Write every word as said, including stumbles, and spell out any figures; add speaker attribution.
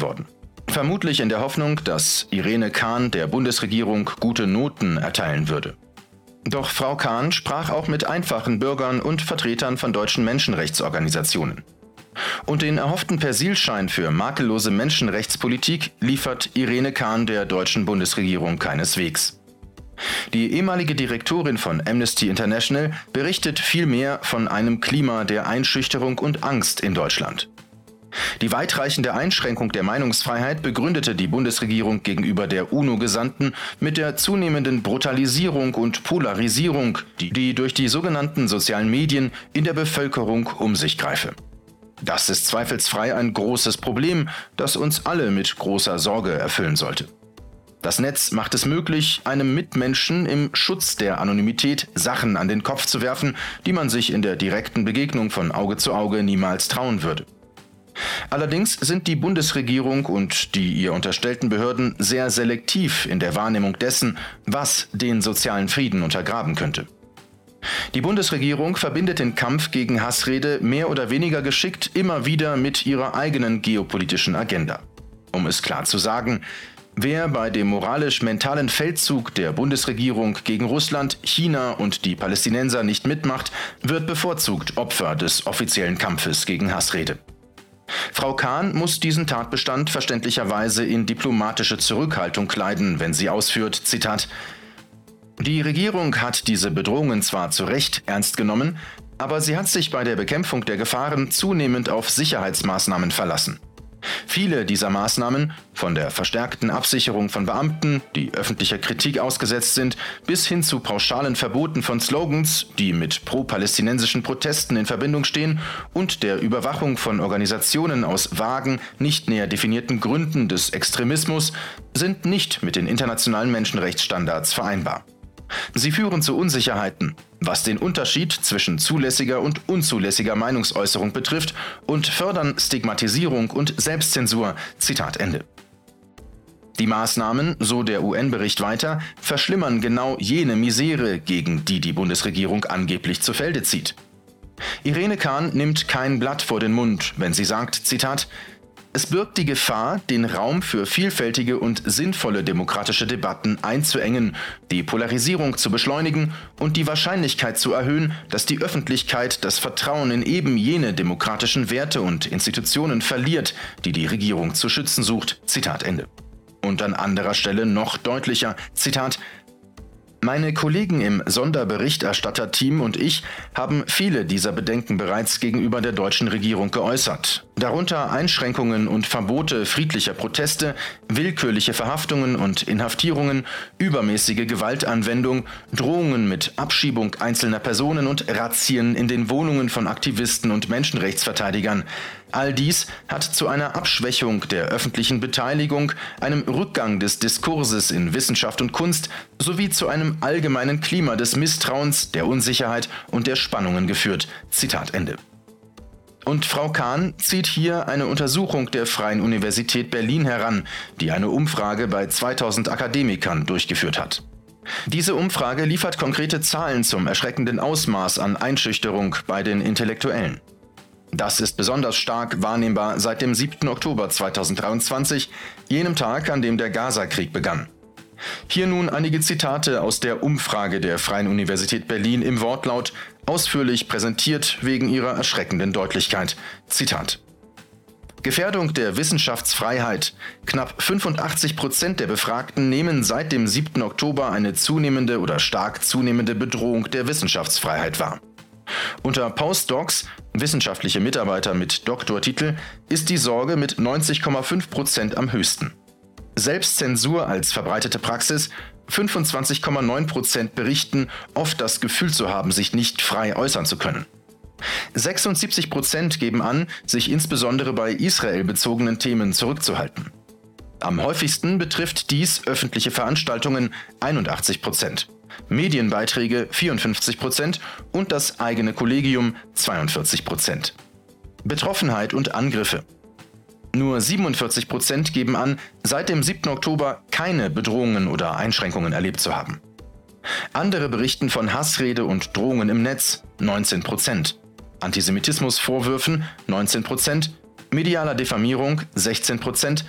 Speaker 1: erschaffen worden. Vermutlich in der Hoffnung, dass Irene Kahn der Bundesregierung gute Noten erteilen würde. Doch Frau Kahn sprach auch mit einfachen Bürgern und Vertretern von deutschen Menschenrechtsorganisationen. Und den erhofften Persilschein für makellose Menschenrechtspolitik liefert Irene Kahn der deutschen Bundesregierung keineswegs. Die ehemalige Direktorin von Amnesty International berichtet vielmehr von einem Klima der Einschüchterung und Angst in Deutschland. Die weitreichende Einschränkung der Meinungsfreiheit begründete die Bundesregierung gegenüber der UNO-Gesandten mit der zunehmenden Brutalisierung und Polarisierung, die, die durch die sogenannten sozialen Medien in der Bevölkerung um sich greife. Das ist zweifelsfrei ein großes Problem, das uns alle mit großer Sorge erfüllen sollte. Das Netz macht es möglich, einem Mitmenschen im Schutz der Anonymität Sachen an den Kopf zu werfen, die man sich in der direkten Begegnung von Auge zu Auge niemals trauen würde. Allerdings sind die Bundesregierung und die ihr unterstellten Behörden sehr selektiv in der Wahrnehmung dessen, was den sozialen Frieden untergraben könnte. Die Bundesregierung verbindet den Kampf gegen Hassrede mehr oder weniger geschickt immer wieder mit ihrer eigenen geopolitischen Agenda. Um es klar zu sagen, wer bei dem moralisch-mentalen Feldzug der Bundesregierung gegen Russland, China und die Palästinenser nicht mitmacht, wird bevorzugt Opfer des offiziellen Kampfes gegen Hassrede. Frau Kahn muss diesen Tatbestand verständlicherweise in diplomatische Zurückhaltung kleiden, wenn sie ausführt, Zitat: Die Regierung hat diese Bedrohungen zwar zu Recht ernst genommen, aber sie hat sich bei der Bekämpfung der Gefahren zunehmend auf Sicherheitsmaßnahmen verlassen. Viele dieser Maßnahmen, von der verstärkten Absicherung von Beamten, die öffentlicher Kritik ausgesetzt sind, bis hin zu pauschalen Verboten von Slogans, die mit pro-palästinensischen Protesten in Verbindung stehen, und der Überwachung von Organisationen aus vagen, nicht näher definierten Gründen des Extremismus, sind nicht mit den internationalen Menschenrechtsstandards vereinbar. Sie führen zu Unsicherheiten, was den Unterschied zwischen zulässiger und unzulässiger Meinungsäußerung betrifft, und fördern Stigmatisierung und Selbstzensur. Zitat Ende. Die Maßnahmen, so der U N-Bericht weiter, verschlimmern genau jene Misere, gegen die die Bundesregierung angeblich zu Felde zieht. Irene Kahn nimmt kein Blatt vor den Mund, wenn sie sagt, Zitat: Es birgt die Gefahr, den Raum für vielfältige und sinnvolle demokratische Debatten einzuengen, die Polarisierung zu beschleunigen und die Wahrscheinlichkeit zu erhöhen, dass die Öffentlichkeit das Vertrauen in eben jene demokratischen Werte und Institutionen verliert, die die Regierung zu schützen sucht. Zitat Ende. Und an anderer Stelle noch deutlicher, Zitat: Meine Kollegen im Sonderberichterstatterteam und ich haben viele dieser Bedenken bereits gegenüber der deutschen Regierung geäußert. Darunter Einschränkungen und Verbote friedlicher Proteste, willkürliche Verhaftungen und Inhaftierungen, übermäßige Gewaltanwendung, Drohungen mit Abschiebung einzelner Personen und Razzien in den Wohnungen von Aktivisten und Menschenrechtsverteidigern. All dies hat zu einer Abschwächung der öffentlichen Beteiligung, einem Rückgang des Diskurses in Wissenschaft und Kunst sowie zu einem allgemeinen Klima des Misstrauens, der Unsicherheit und der Spannungen geführt. Zitat Ende. Und Frau Kahn zieht hier eine Untersuchung der Freien Universität Berlin heran, die eine Umfrage bei zweitausend Akademikern durchgeführt hat. Diese Umfrage liefert konkrete Zahlen zum erschreckenden Ausmaß an Einschüchterung bei den Intellektuellen. Das ist besonders stark wahrnehmbar seit dem siebten Oktober zweitausenddreiundzwanzig, jenem Tag, an dem der Gaza-Krieg begann. Hier nun einige Zitate aus der Umfrage der Freien Universität Berlin im Wortlaut, ausführlich präsentiert wegen ihrer erschreckenden Deutlichkeit. Zitat: Gefährdung der Wissenschaftsfreiheit. Knapp fünfundachtzig Prozent der Befragten nehmen seit dem siebten Oktober eine zunehmende oder stark zunehmende Bedrohung der Wissenschaftsfreiheit wahr. Unter Postdocs, wissenschaftliche Mitarbeiter mit Doktortitel, ist die Sorge mit neunzig Komma fünf Prozent am höchsten. Selbstzensur als verbreitete Praxis, fünfundzwanzig Komma neun Prozent berichten, oft das Gefühl zu haben, sich nicht frei äußern zu können. sechsundsiebzig Prozent geben an, sich insbesondere bei israelbezogenen Themen zurückzuhalten. Am häufigsten betrifft dies öffentliche Veranstaltungen, einundachtzig Prozent, Medienbeiträge vierundfünfzig Prozent und das eigene Kollegium zweiundvierzig Prozent. Betroffenheit und Angriffe. Nur siebenundvierzig Prozent geben an, seit dem siebten Oktober keine Bedrohungen oder Einschränkungen erlebt zu haben. Andere berichten von Hassrede und Drohungen im Netz, neunzehn Prozent. Antisemitismusvorwürfen, neunzehn Prozent. Medialer Diffamierung, sechzehn Prozent.